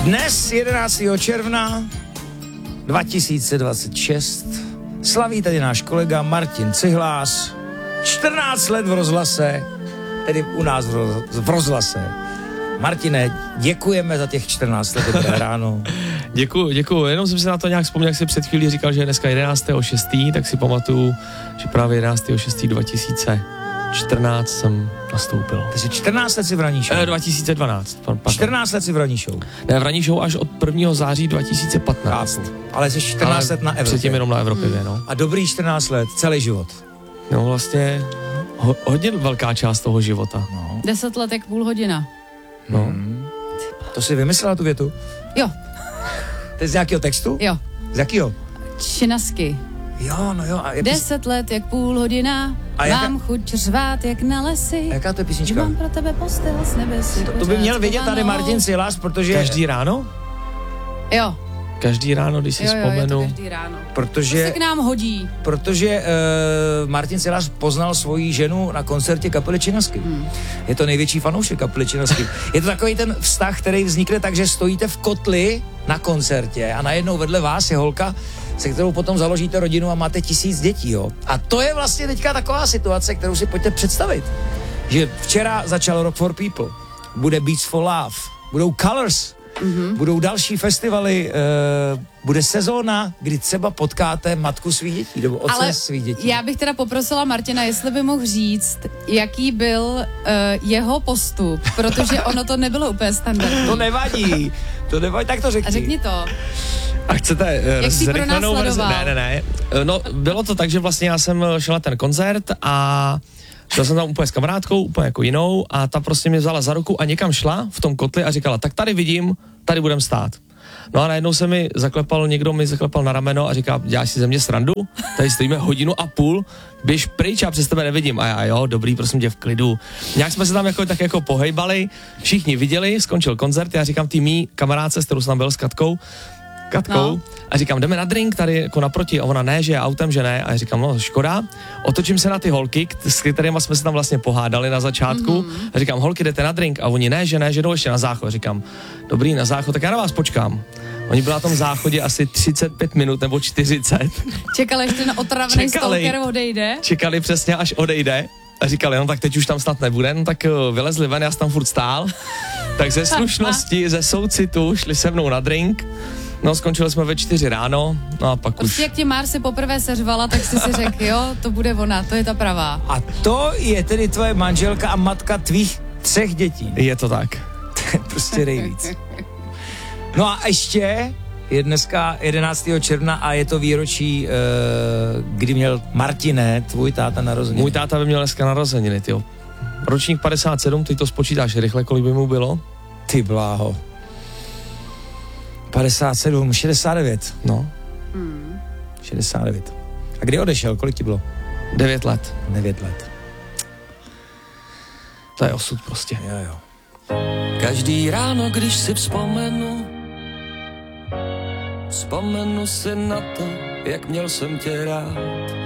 Dnes, 11. června 2026, slaví tady náš kolega Martin Cihlář, 14 let v rozhlase, tedy u nás v rozhlase. Martine, děkujeme za těch 14 let, dobré ráno. Děkuju, jenom jsem si na to nějak vzpomněl, jak jsi před chvílí říkal, že je dneska 11.6., tak si pamatuju, že právě 11.6.2014 jsem nastoupil. Takže 14 let si v ranní show. 2012. 14 let si v ranní show. Ne, v ranní show až od 1. září 2015. Ale jsi 14 let na Evropě. Předtím jenom na Evropě, no. A dobrý 14 let, celý život. No vlastně hodně velká část toho života. No. 10 let jak půl hodina. No. To jsi vymyslela tu větu? Jo. To je z nějakého textu? Jo. Z jakého? Činasky. Jo, no jo. A 10 let jak půl hodina, mám chuť řvát jak na lesy. A jaká to je písnička? Mám pro tebe postel s nebesy. To by měl vědět tady Martin Cihlář, protože... Každý ráno? Jo. Každý ráno, když si vzpomenu. Je to každý ráno. Protože... To se k nám hodí. Protože Martin Cihlář poznal svoji ženu na koncertě kapely Činasky. Je to největší fanoušek kapely Činasky. Je to takový ten vztah, který vznikne tak, že stojíte v kotli na koncertě a najednou vedle vás je holka, se kterou potom založíte rodinu a máte 1000 dětí, jo. A to je vlastně teďka taková situace, kterou si pojďte představit. Že včera začal Rock for People, bude Beats for Love, budou Colors, budou další festivaly, bude sezóna, kdy třeba potkáte matku svých dětí, nebo otce svých dětí. Já bych teda poprosila Martina, jestli by mohl říct, jaký byl jeho postup, protože ono to nebylo úplně standardní. To nevadí, tak to řekni. A řekni to. A chcete zrychlenou verzi? Ne. No, bylo to tak, že vlastně já jsem šel na ten koncert a šel jsem tam úplně s kamarádkou, úplně jako jinou a ta prostě mě vzala za ruku a někam šla v tom kotli a říkala, tak tady vidím, tady budem stát. No a najednou se mi někdo mi zaklepal na rameno a říká, děláš si ze mě srandu? Tady stojíme 1,5 hodiny, běž pryč, já přes tebe nevidím. A já, jo, dobrý, prosím tě, v klidu. Nějak jsme se tam tak jako pohejbali, všichni viděli, skončil koncert, já říkám tý mý kamarádce, s kterou jsem tam byl s Katkou, no. A říkám, jdeme na drink tady jako naproti a ona ne, že je autem, že ne. A já říkám, no škoda. Otočím se na ty holky, s kterými jsme se tam vlastně pohádali na začátku. A říkám, holky, jdete na drink? A oni ne, že jdou ještě na záchod. A říkám, dobrý, na záchod, tak já na vás počkám. Oni byli na tom záchodě asi 35 minut nebo 40. Čekali, až ten otravný stalker odejde. Čekali přesně, až odejde. A říkali, no tak teď už tam snad nebude, no tak vylezli ven, já jsem tam furt stál. Tak ze slušnosti, ze soucitu šli se mnou na drink. No, skončili jsme ve 4 ráno, no a pak prostě už... jak tě Marsi poprvé seřvala, tak jsi si řekl, jo, to bude ona, to je ta pravá. A to je tedy tvoje manželka a matka tvých 3 dětí. Je to tak. To je prostě nejvíc. No a ještě je dneska 11. června a je to výročí, kdy měl Martine, tvůj táta narozeniny. Můj táta by měl dneska narozeniny, tyjo. Ročník 57, ty to spočítáš rychle, kolik by mu bylo? Ty bláho. 57, 69. No. 69. A kdy odešel? Kolik ti bylo? 9 let. 9 let. To je osud prostě. Jo. Každý ráno, když si vzpomenu si na to, jak měl jsem tě rád.